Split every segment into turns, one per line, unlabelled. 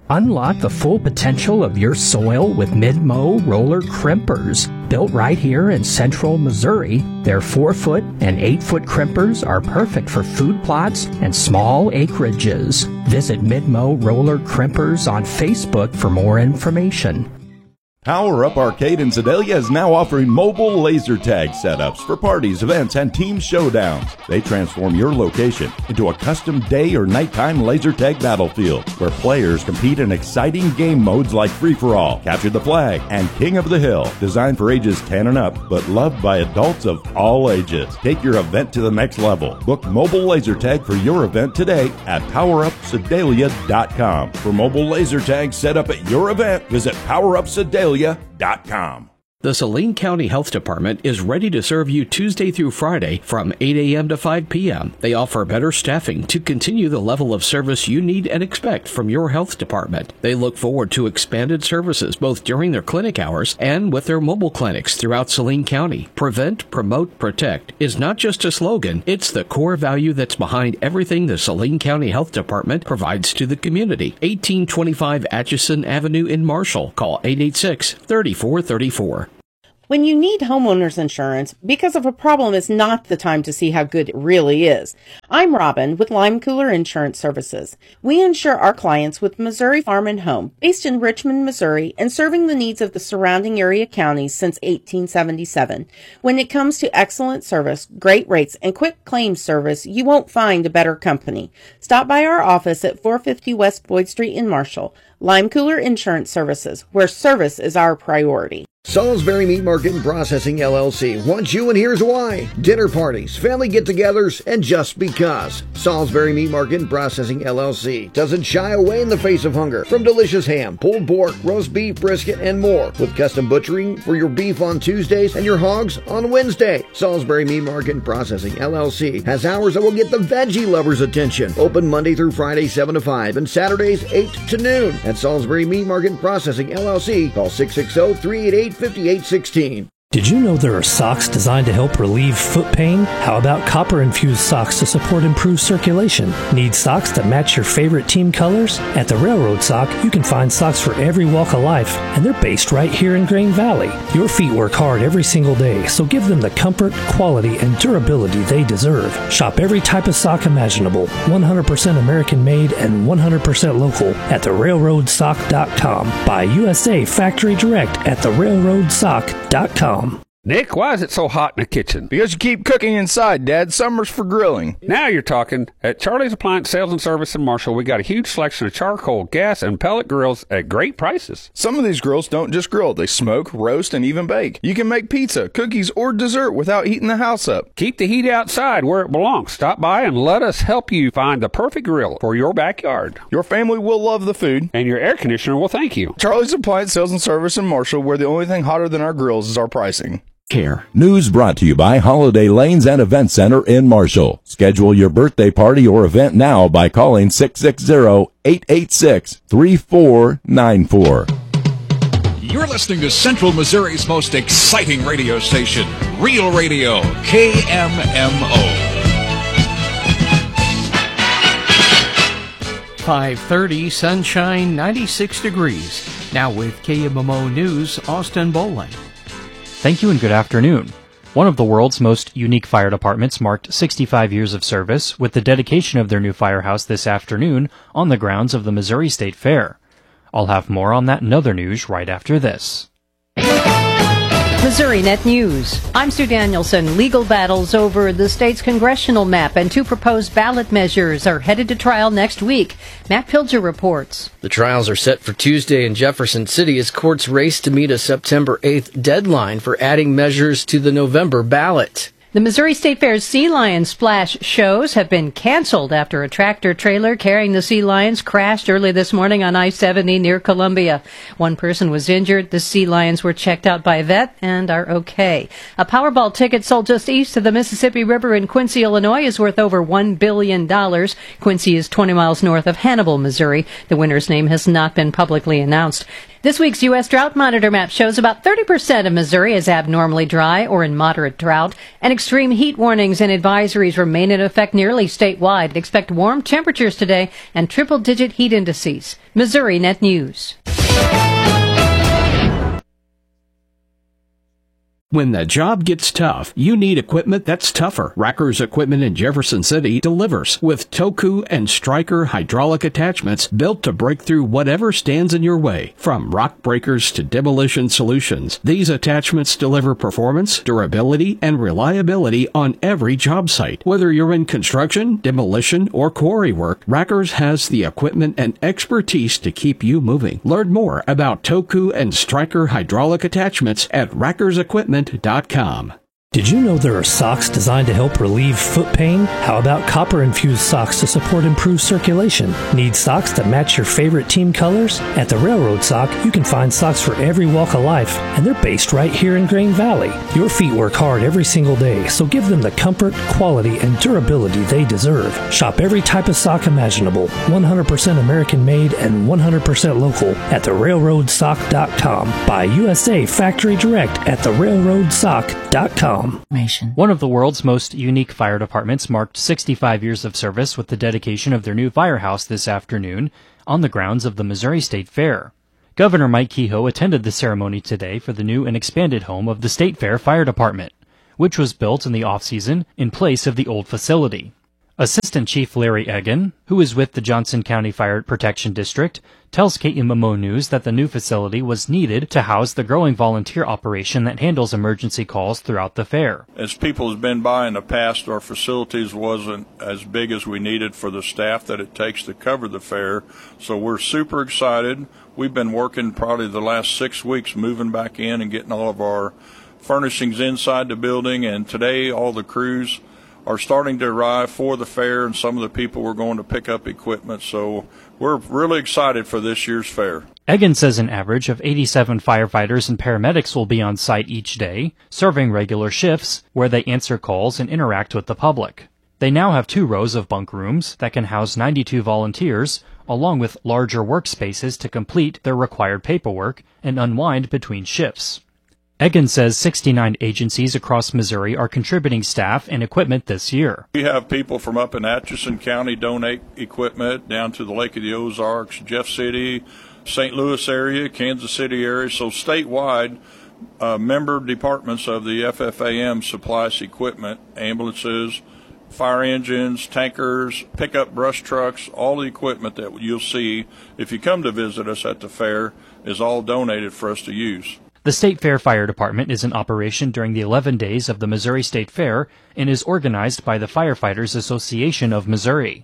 Unlock the full potential of your soil with Mid-Mow roller crimpers. Built right here in central Missouri, their 4-foot and 8-foot crimpers are perfect for food plots and small acreages. Visit Mid-Mow roller crimpers on Facebook for more information.
Power Up Arcade in Sedalia is now offering mobile laser tag setups for parties, events, and team showdowns. They transform your location into a custom day or nighttime laser tag battlefield where players compete in exciting game modes like Free-for-All, Capture the Flag, and King of the Hill. Designed for ages 10 and up, but loved by adults of all ages. Take your event to the next level. Book mobile laser tag for your event today at PowerUpSedalia.com. For mobile laser tag set up at your event, visit PowerUpSedalia.com.
The Saline County Health Department is ready to serve you Tuesday through Friday from 8 a.m. to 5 p.m. They offer better staffing to continue the level of service you need and expect from your health department. They look forward to expanded services both during their clinic hours and with their mobile clinics throughout Saline County. Prevent, promote, protect is not just a slogan, it's the core value that's behind everything the Saline County Health Department provides to the community. 1825 Atchison Avenue in Marshall. Call 886-3434.
When you need homeowners insurance, because of a problem is not the time to see how good it really is. I'm Robin with Lime Cooler Insurance Services. We insure our clients with Missouri Farm and Home, based in Richmond, Missouri, and serving the needs of the surrounding area counties since 1877. When it comes to excellent service, great rates, and quick claims service, you won't find a better company. Stop by our office at 450 West Boyd Street in Marshall. Lime Cooler Insurance Services, where service is our priority.
Salisbury Meat Market and Processing LLC wants you, and here's why. Dinner parties, family get-togethers, and just because. Salisbury Meat Market and Processing LLC doesn't shy away in the face of hunger. From delicious ham, pulled pork, roast beef, brisket, and more. With custom butchering for your beef on Tuesdays and your hogs on Wednesday. Salisbury Meat Market and Processing LLC has hours that will get the veggie lovers' attention. Open Monday through Friday 7 to 5 and Saturdays 8 to noon. At Salisbury Meat Market and Processing LLC, call 660-388-5816.
Did you know there are socks designed to help relieve foot pain? How about copper-infused socks to support improved circulation? Need socks that match your favorite team colors? At the Railroad Sock, you can find socks for every walk of life, and they're based right here in Grain Valley. Your feet work hard every single day, so give them the comfort, quality, and durability they deserve. Shop every type of sock imaginable, 100% American-made and 100% local at therailroadsock.com. Buy USA Factory Direct at therailroadsock.com.
Nick, why is it so hot in the kitchen?
Because you keep cooking inside, Dad. Summer's for grilling.
Now you're talking. At Charlie's Appliance Sales and Service in Marshall, we got a huge selection of charcoal, gas, and pellet grills at great prices.
Some of these grills don't just grill. They smoke, roast, and even bake. You can make pizza, cookies, or dessert without heating the house up.
Keep the heat outside where it belongs. Stop by and let us help you find the perfect grill for your backyard.
Your family will love the food.
And your air conditioner will thank you.
Charlie's Appliance Sales and Service in Marshall, where the only thing hotter than our grills is our pricing.
Care.
News brought to you by Holiday Lanes and Event Center in Marshall. Schedule your birthday party or event now by calling 660-886-3494.
You're listening to Central Missouri's most exciting radio station, Real Radio, KMMO.
5:30, sunshine, 96 degrees. Now with KMMO News, Austin Bowling.
Thank you and good afternoon. One of the world's most unique fire departments marked 65 years of service with the dedication of their new firehouse this afternoon on the grounds of the Missouri State Fair. I'll have more on that and other news right after this.
Missouri Net News. I'm Sue Danielson. Legal battles over the state's congressional map and two proposed ballot measures are headed to trial next week. Matt Pilger reports.
The trials are set for Tuesday in Jefferson City as courts race to meet a September 8th deadline for adding measures to the November ballot.
The Missouri State Fair's Sea Lion Splash shows have been canceled after a tractor trailer carrying the sea lions crashed early this morning on I-70 near Columbia. One person was injured. The sea lions were checked out by a vet and are okay. A Powerball ticket sold just east of the Mississippi River in Quincy, Illinois is worth over $1 billion. Quincy is 20 miles north of Hannibal, Missouri. The winner's name has not been publicly announced. This week's U.S. Drought Monitor map shows about 30% of Missouri is abnormally dry or in moderate drought, and extreme heat warnings and advisories remain in effect nearly statewide. Expect warm temperatures today and triple-digit heat indices. Missouri Net News.
When the job gets tough, you need equipment that's tougher. Racker's Equipment in Jefferson City delivers with Toku and Stryker hydraulic attachments built to break through whatever stands in your way. From rock breakers to demolition solutions, these attachments deliver performance, durability, and reliability on every job site. Whether you're in construction, demolition, or quarry work, Racker's has the equipment and expertise to keep you moving. Learn more about Toku and Stryker hydraulic attachments at rackersequipment.com.
Did you know there are socks designed to help relieve foot pain? How about copper-infused socks to support improved circulation? Need socks that match your favorite team colors? At the Railroad Sock, you can find socks for every walk of life, and they're based right here in Grain Valley. Your feet work hard every single day, so give them the comfort, quality, and durability they deserve. Shop every type of sock imaginable, 100% American-made and 100% local at therailroadsock.com. Buy USA Factory Direct at therailroadsock.com.
One of the world's most unique fire departments marked 65 years of service with the dedication of their new firehouse this afternoon on the grounds of the Missouri State Fair. Governor Mike Kehoe attended the ceremony today for the new and expanded home of the State Fair Fire Department, which was built in the off-season in place of the old facility. Assistant Chief Larry Egan, who is with the Johnson County Fire Protection District, tells KMMO News that the new facility was needed to house the growing volunteer operation that handles emergency calls throughout the fair.
As people have been by in the past, our facilities wasn't as big as we needed for the staff that it takes to cover the fair, so we're super excited. We've been working probably the last 6 weeks moving back in and getting all of our furnishings inside the building, and today all the crews are starting to arrive for the fair, and some of the people were going to pick up equipment, so we're really excited for this year's fair.
Egan says an average of 87 firefighters and paramedics will be on site each day, serving regular shifts where they answer calls and interact with the public. They now have 2 rows of bunk rooms that can house 92 volunteers, along with larger workspaces to complete their required paperwork and unwind between shifts. Egan says 69 agencies across Missouri are contributing staff and equipment this year.
We have people from up in Atchison County donate equipment down to the Lake of the Ozarks, Jeff City, St. Louis area, Kansas City area. So statewide, member departments of the FFAM supply us equipment, ambulances, fire engines, tankers, pickup brush trucks. All the equipment that you'll see if you come to visit us at the fair is all donated for us to use.
The State Fair Fire Department is in operation during the 11 days of the Missouri State Fair and is organized by the Firefighters Association of Missouri.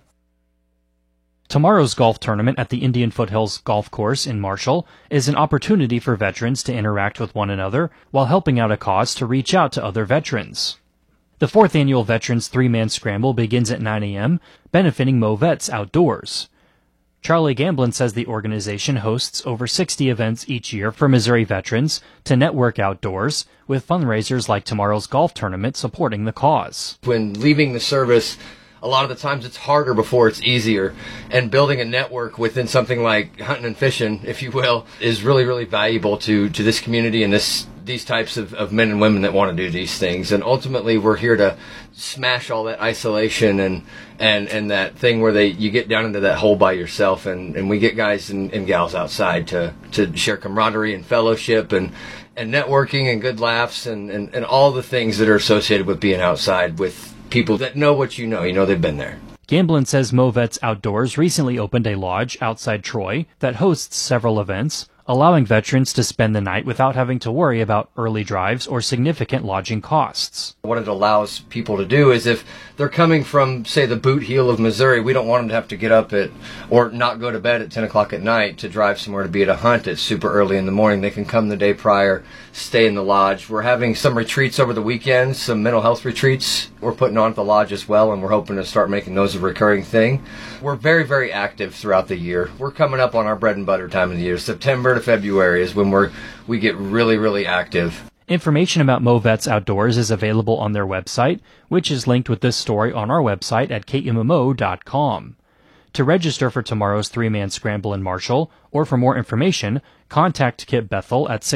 Tomorrow's golf tournament at the Indian Foothills Golf Course in Marshall is an opportunity for veterans to interact with one another while helping out a cause to reach out to other veterans. The 4th annual Veterans 3-Man Scramble begins at 9 a.m., benefiting MoVets Outdoors. Charlie Gamblin says the organization hosts over 60 events each year for Missouri veterans to network outdoors, with fundraisers like tomorrow's golf tournament supporting the cause.
When leaving the service, a lot of the times it's harder before it's easier, and building a network within something like hunting and fishing, if you will, is really, really valuable to this community and these types of men and women that want to do these things. And ultimately, we're here to smash all that isolation and that thing where you get down into that hole by yourself, and we get guys and gals outside to share camaraderie and fellowship and networking and good laughs and all the things that are associated with being outside with people that know what you know they've been there.
Gamblin says MoVets Outdoors recently opened a lodge outside Troy that hosts several events, allowing veterans to spend the night without having to worry about early drives or significant lodging costs.
What it allows people to do is if they're coming from, say, the boot heel of Missouri, we don't want them to have to get up or not go to bed at 10 o'clock at night to drive somewhere to be at a hunt at super early in the morning. They can come the day prior, stay in the lodge. We're having some retreats over the weekend, some mental health retreats we're putting on at the lodge as well, and we're hoping to start making those a recurring thing. We're very, very active throughout the year. We're coming up on our bread and butter time of the year. September to February is when we get really, really active.
Information about MoVets Outdoors is available on their website, which is linked with this story on our website at kmmo.com. to register for tomorrow's three-man scramble in Marshall, or for more information, contact Kip Bethel at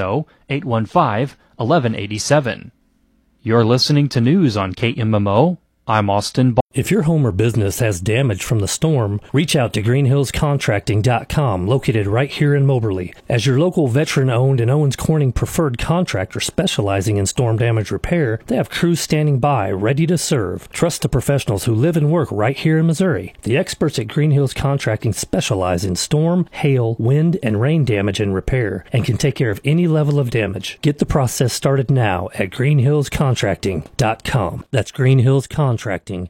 660-815-1187. You're listening to news on KMMO. I'm Austin.
If your home or business has damage from the storm, reach out to greenhillscontracting.com, located right here in Moberly. As your local veteran-owned and Owens Corning preferred contractor specializing in storm damage repair, they have crews standing by, ready to serve. Trust the professionals who live and work right here in Missouri. The experts at Green Hills Contracting specialize in storm, hail, wind, and rain damage and repair, and can take care of any level of damage. Get the process started now at greenhillscontracting.com. That's greenhillscontracting.com.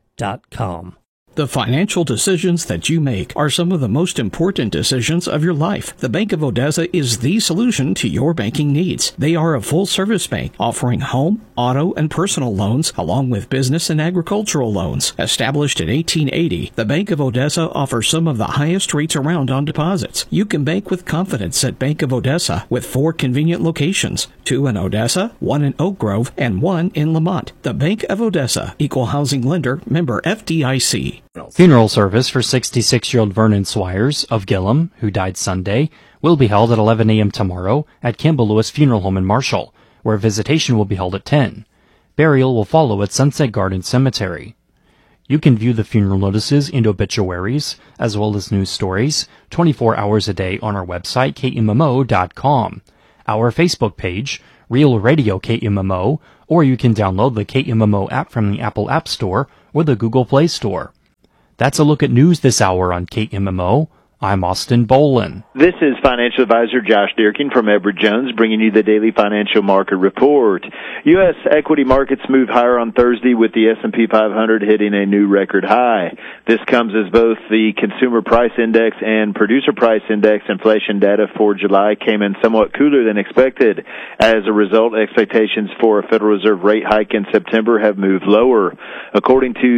The financial decisions that you make are some of the most important decisions of your life. The Bank of Odessa is the solution to your banking needs. They are a full-service bank offering home, auto, and personal loans, along with business and agricultural loans. Established in 1880, the Bank of Odessa offers some of the highest rates around on deposits. You can bank with confidence at Bank of Odessa with 4 convenient locations, 2 in Odessa, 1 in Oak Grove, and 1 in Lamont. The Bank of Odessa, Equal Housing Lender, member FDIC.
Funeral service for 66-year-old Vernon Swires of Gillum, who died Sunday, will be held at 11 a.m. tomorrow at Campbell Lewis Funeral Home in Marshall, where visitation will be held at 10. Burial will follow at Sunset Garden Cemetery. You can view the funeral notices and obituaries, as well as news stories, 24 hours a day on our website, KMMO.com, our Facebook page, Real Radio KMMO, or you can download the KMMO app from the Apple App Store or the Google Play Store. That's a look at news this hour on KMMO. I'm Austin Bolin.
This is financial advisor Josh Dierking from Edward Jones bringing you the daily financial market report. U.S. equity markets moved higher on Thursday with the S&P 500 hitting a new record high. This comes as both the Consumer Price Index and Producer Price Index inflation data for July came in somewhat cooler than expected. As a result, expectations for a Federal Reserve rate hike in September have moved lower. According to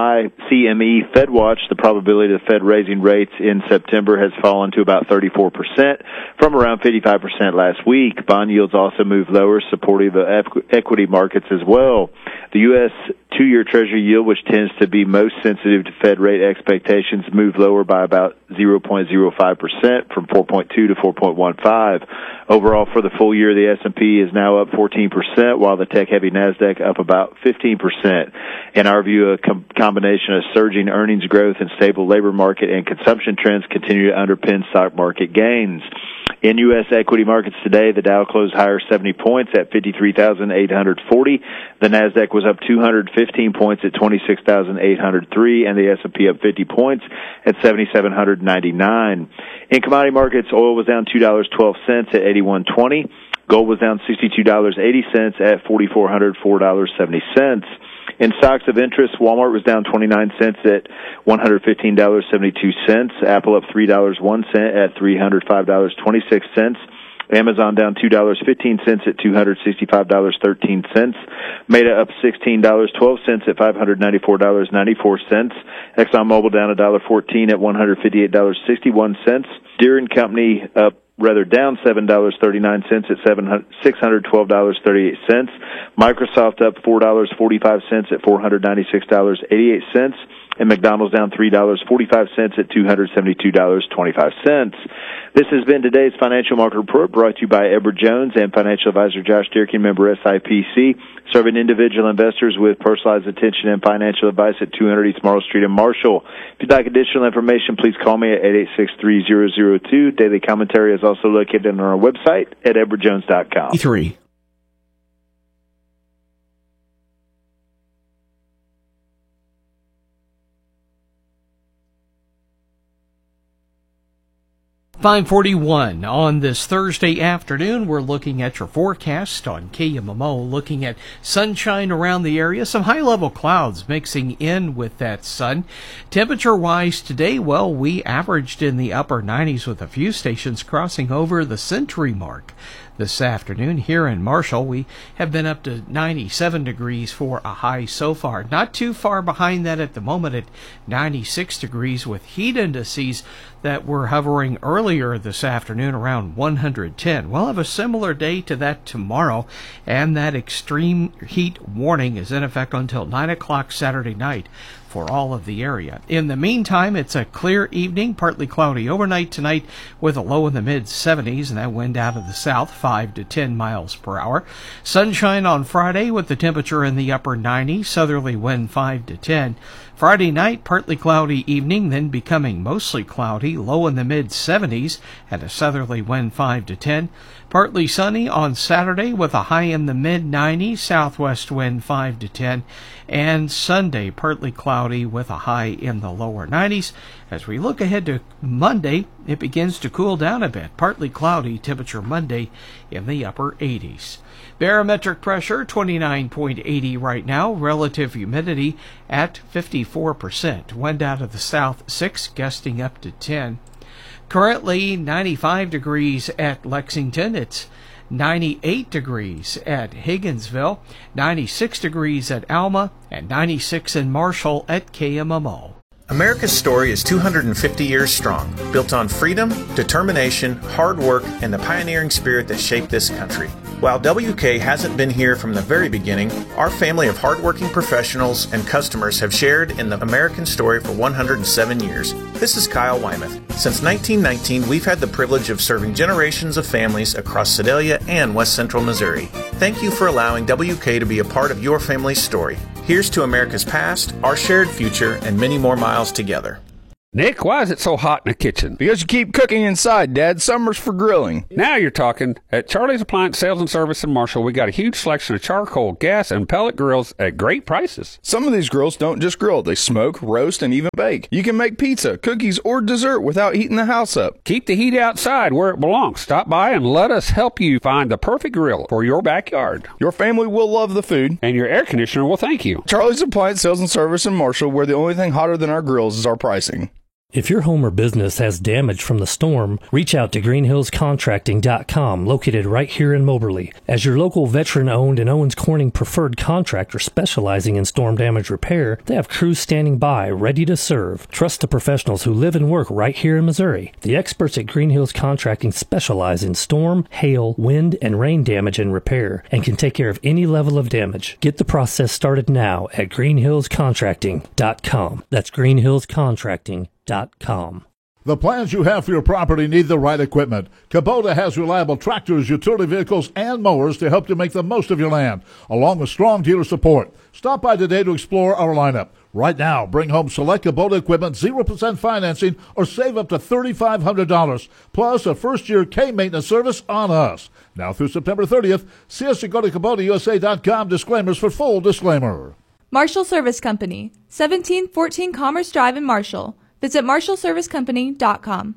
CME FedWatch, the probability of the Fed raising rates in September has fallen to about 34% from around 55% last week. Bond yields also moved lower, supporting the equity markets as well. The U.S. 2-year Treasury yield, which tends to be most sensitive to Fed rate expectations, moved lower by about 0.05% from 4.2 to 4.15. Overall, for the full year, the S&P is now up 14%, while the tech-heavy NASDAQ up about 15%. In our view, a combination of surging earnings growth and stable labor market and consumption trends continue to underpin stock market gains. In U.S. equity markets today, the Dow closed higher 70 points at 53,840. The NASDAQ was up 215 points at 26,803, and the S&P up 50 points at 7,799. In commodity markets, oil was down $2.12 at 81.20. Gold was down $62.80 at $4,404.70. In stocks of interest, Walmart was down 29 cents at $115.72. Apple up $3.01 at $305.26. Amazon down $2.15 at $265.13. Meta up $16.12 at $594.94. ExxonMobil down $1.14 at $158.61. Deere & Company down $7.39 at $612.38. Microsoft up $4.45 at $496.88. And McDonald's down $3.45 at $272.25. This has been today's Financial Market Report, brought to you by Edward Jones and financial advisor Josh Dierking, member SIPC, serving individual investors with personalized attention and financial advice at 200 East Marl Street in Marshall. If you'd like additional information, please call me at 886-3002. Daily commentary is also located on our website at edwardjones.com.
3. $5:41 on this Thursday afternoon. We're looking at your forecast on KMMO, looking at sunshine around the area, some high-level clouds mixing in with that sun. Temperature-wise today, well, we averaged in the upper 90s with a few stations crossing over the century mark. This afternoon here in Marshall, we have been up to 97 degrees for a high so far. Not too far behind that at the moment at 96 degrees with heat indices that were hovering earlier this afternoon around 110. We'll have a similar day to that tomorrow, and that extreme heat warning is in effect until 9 o'clock Saturday night
for all of the area. In the meantime, it's a clear evening, partly cloudy overnight tonight with a low in the mid-70s, and that wind out of the south, 5 to 10 miles per hour. Sunshine on Friday with the temperature in the upper 90s, southerly wind 5 to 10. Friday night, partly cloudy evening, then becoming mostly cloudy, low in the mid-70s, and a southerly wind 5 to 10. Partly sunny on Saturday with a high in the mid-90s, southwest wind 5 to 10. And Sunday, partly cloudy with a high in the lower 90s. As we look ahead to Monday, it begins to cool down a bit. Partly cloudy, temperature Monday in the upper 80s. Barometric pressure 29.80 right now. Relative humidity at 54%. Wind out of the south 6, gusting up to 10. Currently 95 degrees at Lexington. It's 98 degrees at Higginsville, 96 degrees at Alma, and 96 in Marshall at KMMO.
America's story is 250 years strong, built on freedom, determination, hard work, and the pioneering spirit that shaped this country. While WK hasn't been here from the very beginning, our family of hardworking professionals and customers have shared in the American story for 107 years. This is Kyle Wymuth. Since 1919, we've had the privilege of serving generations of families across Sedalia and West Central Missouri. Thank you for allowing WK to be a part of your family's story. Here's to America's past, our shared future, and many more miles together.
Nick, why is it so hot in the kitchen?
Because you keep cooking inside, Dad. Summer's for grilling.
Now you're talking. At Charlie's Appliance Sales and Service in Marshall, we got a huge selection of charcoal, gas, and pellet grills at great prices.
Some of these grills don't just grill. They smoke, roast, and even bake. You can make pizza, cookies, or dessert without heating the house up.
Keep the heat outside where it belongs. Stop by and let us help you find the perfect grill for your backyard.
Your family will love the food.
And your air conditioner will thank you.
Charlie's Appliance Sales and Service in Marshall, where the only thing hotter than our grills is our pricing.
If your home or business has damage from the storm, reach out to greenhillscontracting.com, located right here in Moberly. As your local veteran-owned and Owens Corning preferred contractor specializing in storm damage repair, they have crews standing by, ready to serve. Trust the professionals who live and work right here in Missouri. The experts at Green Hills Contracting specialize in storm, hail, wind, and rain damage and repair, and can take care of any level of damage. Get the process started now at greenhillscontracting.com. That's greenhillscontracting.com.
The plans you have for your property need the right equipment. Kubota has reliable tractors, utility vehicles, and mowers to help you make the most of your land, along with strong dealer support. Stop by today to explore our lineup. Right now, bring home select Kubota equipment, 0% financing, or save up to $3,500, plus a first-year K-maintenance service on us. Now through September 30th, see us at go to KubotaUSA.com. Disclaimers for full disclaimer.
Marshall Service Company, 1714 Commerce Drive in Marshall. Visit marshallservicecompany.com.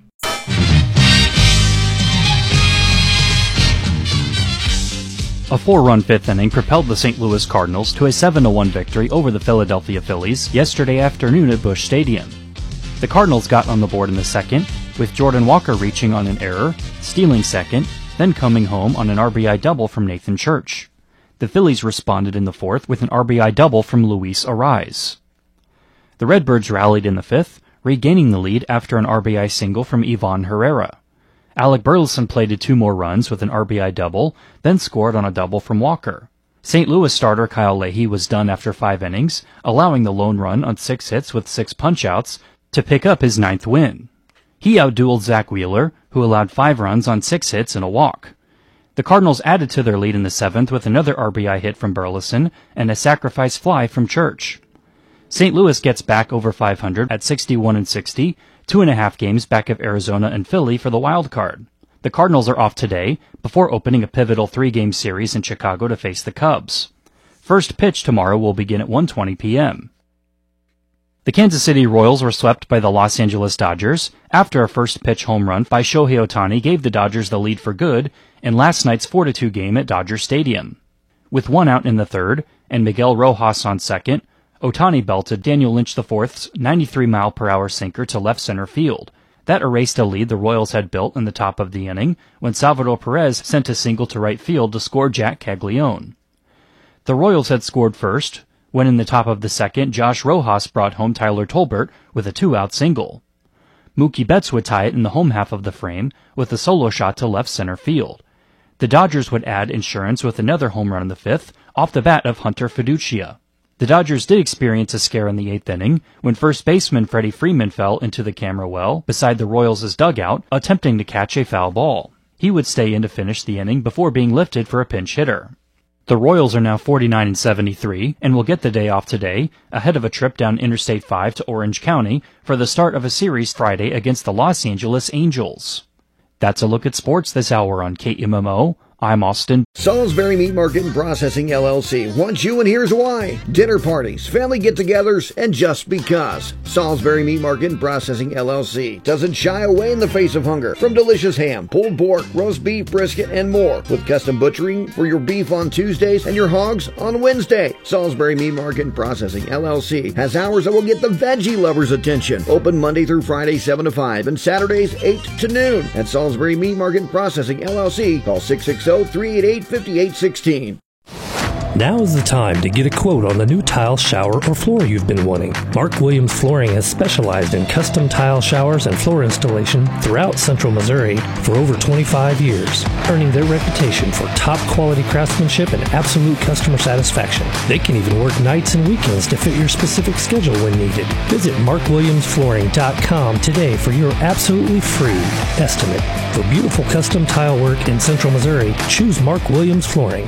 A 4-run fifth inning propelled the St. Louis Cardinals to a 7-1 victory over the Philadelphia Phillies yesterday afternoon at Busch Stadium. The Cardinals got on the board in the second, with Jordan Walker reaching on an error, stealing second, then coming home on an RBI double from Nathan Church. The Phillies responded in the fourth with an RBI double from Luis Arraez. The Redbirds rallied in the fifth, regaining the lead after an RBI single from Ivan Herrera. Alec Burleson plated 2 more runs with an RBI double, then scored on a double from Walker. St. Louis starter Kyle Leahy was done after 5 innings, allowing the lone run on 6 hits with 6 punch-outs to pick up his 9th win. He outdueled Zach Wheeler, who allowed 5 runs on 6 hits and a walk. The Cardinals added to their lead in the 7th with another RBI hit from Burleson and a sacrifice fly from Church. St. Louis gets back over 500 at 61-60, 2.5 games back of Arizona and Philly for the wild card. The Cardinals are off today before opening a pivotal 3-game series in Chicago to face the Cubs. First pitch tomorrow will begin at 1:20 p.m. The Kansas City Royals were swept by the Los Angeles Dodgers after a first pitch home run by Shohei Ohtani gave the Dodgers the lead for good in last night's 4-2 game at Dodger Stadium. With 1 out in the third and Miguel Rojas on second, Ohtani belted Daniel Lynch IV's 93-mile-per-hour sinker to left center field. That erased a lead the Royals had built in the top of the inning when Salvador Perez sent a single to right field to score Jack Caglione. The Royals had scored first when in the top of the second, Josh Rojas brought home Tyler Tolbert with a 2-out single. Mookie Betts would tie it in the home half of the frame with a solo shot to left center field. The Dodgers would add insurance with another home run in the 5th off the bat of Hunter Fiducia. The Dodgers did experience a scare in the 8th inning when first baseman Freddie Freeman fell into the camera well beside the Royals' dugout, attempting to catch a foul ball. He would stay in to finish the inning before being lifted for a pinch hitter. The Royals are now 49-73 and will get the day off today, ahead of a trip down Interstate 5 to Orange County for the start of a series Friday against the Los Angeles Angels. That's a look at sports this hour on KMMO. I'm Austin.
Salisbury Meat Market and Processing LLC wants you, and here's why. Dinner parties, family get-togethers, and just because. Salisbury Meat Market and Processing LLC doesn't shy away in the face of hunger. From delicious ham, pulled pork, roast beef, brisket, and more. With custom butchering for your beef on Tuesdays and your hogs on Wednesday. Salisbury Meat Market and Processing LLC has hours that will get the veggie lovers' attention. Open Monday through Friday 7 to 5 and Saturdays 8 to noon. At Salisbury Meat Market and Processing LLC, call 660-388-5816.
Now is the time to get a quote on the new tile, shower, or floor you've been wanting. Mark Williams Flooring has specialized in custom tile showers and floor installation throughout Central Missouri for over 25 years, earning their reputation for top quality craftsmanship and absolute customer satisfaction. They can even work nights and weekends to fit your specific schedule when needed. Visit markwilliamsflooring.com today for your absolutely free estimate. For beautiful custom tile work in Central Missouri, choose Mark Williams Flooring.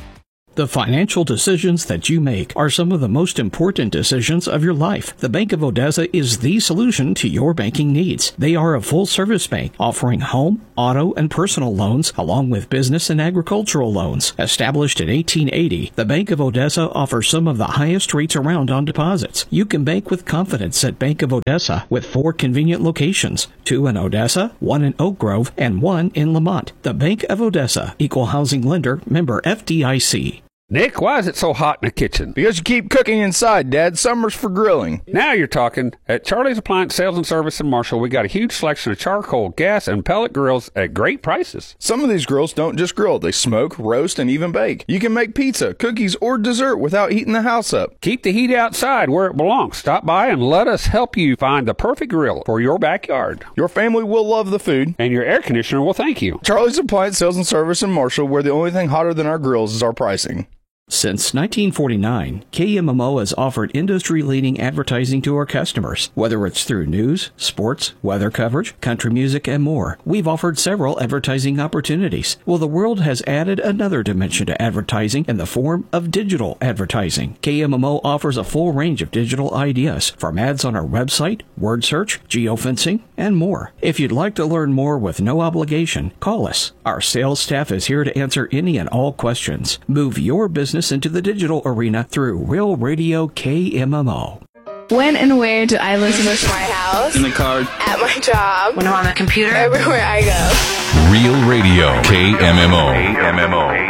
The financial decisions that you make are some of the most important decisions of your life. The Bank of Odessa is the solution to your banking needs. They are a full-service bank offering home, auto, and personal loans, along with business and agricultural loans. Established in 1880, the Bank of Odessa offers some of the highest rates around on deposits. You can bank with confidence at Bank of Odessa with 4 convenient locations, 2 in Odessa, 1 in Oak Grove, and 1 in Lamont. The Bank of Odessa, Equal Housing Lender, member FDIC.
Nick, why is it so hot in the kitchen?
Because you keep cooking inside, Dad. Summer's for grilling.
Now you're talking. At Charlie's Appliance Sales and Service in Marshall, we got a huge selection of charcoal, gas, and pellet grills at great prices.
Some of these grills don't just grill. They smoke, roast, and even bake. You can make pizza, cookies, or dessert without heating the house up.
Keep the heat outside where it belongs. Stop by and let us help you find the perfect grill for your backyard.
Your family will love the food.
And your air conditioner will thank you.
Charlie's Appliance Sales and Service in Marshall, where the only thing hotter than our grills is our pricing.
Since 1949, KMMO has offered industry-leading advertising to our customers, whether it's through news, sports, weather coverage, country music, and more. We've offered several advertising opportunities. Well, the world has added another dimension to advertising in the form of digital advertising. KMMO offers a full range of digital ideas, from ads on our website, word search, geofencing, and more. If you'd like to learn more with no obligation, call us. Our sales staff is here to answer any and all questions. Move your business into the digital arena through Real Radio KMMO.
When and where do I listen to my house?
In the car.
At my job.
When I'm on the computer.
Everywhere I go.
Real Radio KMMO.